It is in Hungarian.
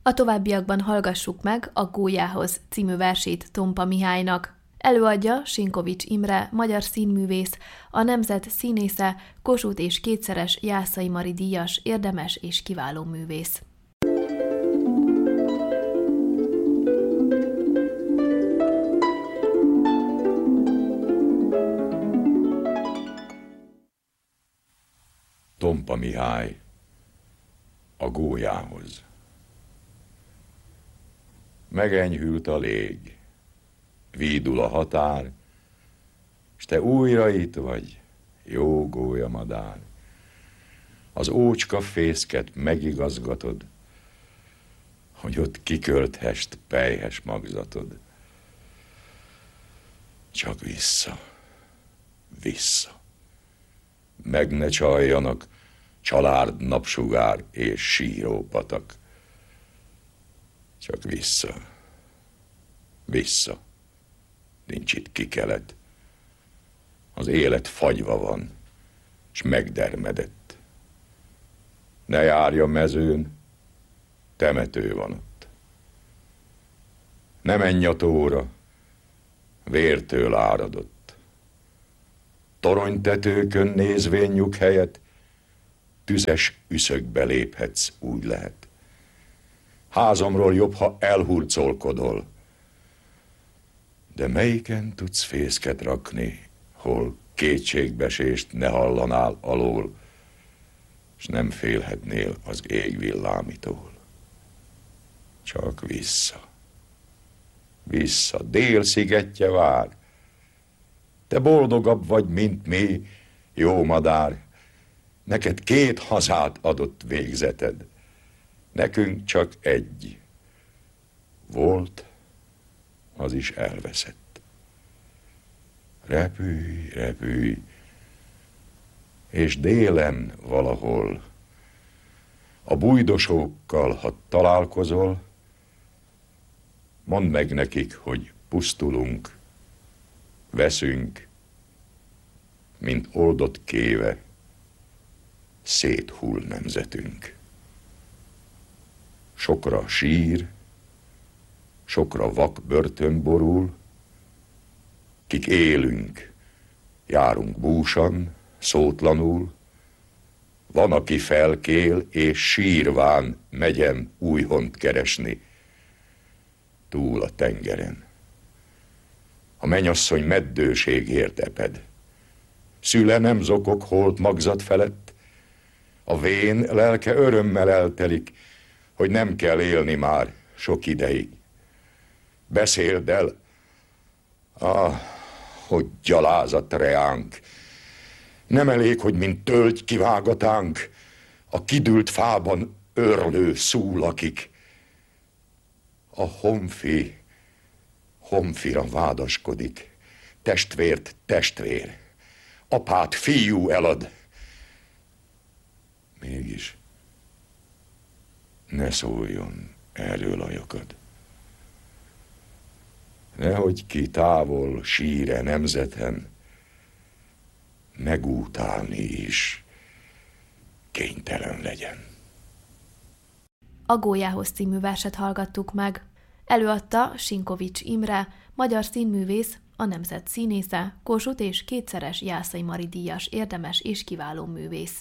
A továbbiakban hallgassuk meg a Gólyához című versét Tompa Mihálynak. Előadja Sinkovics Imre, magyar színművész, a Nemzet színésze, Kossuth és kétszeres Jászai Mari díjas, érdemes és kiváló művész. Tompa Mihály, a Gólyához. Megenyhült a lég, vídul a határ, s te újra itt vagy, jó gólyamadár. Az ócska fészket megigazgatod, hogy ott kikölthest pelyhes magzatod. Csak vissza, vissza. Meg ne csaljanak család napsugár és sírópatak. Csak vissza, vissza. Nincs itt kikelet. Az élet fagyva van, s megdermedett. Ne járj a mezőn, temető van ott. Ne menj a tóra, vértől áradott. Toronytetőkön nézvén nyug helyet, tüzes üszögbe léphetsz, úgy lehet. Házamról jobb, ha elhurcolkodol. De melyiken tudsz fészket rakni, hol kétségbesést ne hallanál alól, s nem félhetnél az ég villámitól. Csak vissza, vissza, dél szigetje vár. Te boldogabb vagy, mint mi, jó madár. Neked 2 hazát adott végzeted, nekünk csak egy. Volt, az is elveszett. Repülj, repülj, és délen valahol a bújdosókkal, ha találkozol, mondd meg nekik, hogy pusztulunk, veszünk, mint oldott kéve, széthull nemzetünk. Sokra sír, sokra vak börtön borul, kik élünk, járunk búsan, szótlanul, van, aki felkél, és sírván megyem újhont keresni, túl a tengeren. A mennyasszony meddőségért eped. Szüle nem zokog holt magzat felett, a vén lelke örömmel eltelik, hogy nem kell élni már sok ideig. Beszéld el, hogy gyalázat reánk. Nem elég, hogy mint tölgy kivágatánk, a kidült fában örlő szú lakik. A honfira vádaskodik, testvért testvér, apát fiú elad. Mégis ne szóljon erről a lyakad. Nehogy ki távol síre nemzeten, megútálni is kénytelen legyen. A Gólyához című verset hallgattuk meg. Előadta Sinkovics Imre, magyar színművész, a Nemzet színésze, Kossuth és kétszeres Jászai Mari díjas, érdemes és kiváló művész.